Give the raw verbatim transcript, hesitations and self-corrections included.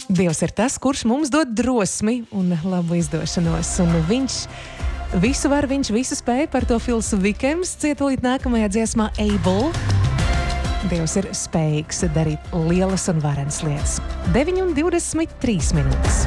Dievs ir tas, kurš mums dod drosmi un labu izdošanos, un viņš visu var, viņš visu spēj. Par to Fils Vikems cietulīt nākamajā dziesmā Able. Dievs ir spējīgs darīt lielas un varenas lietas. deviņi un divdesmit trīs minūtes.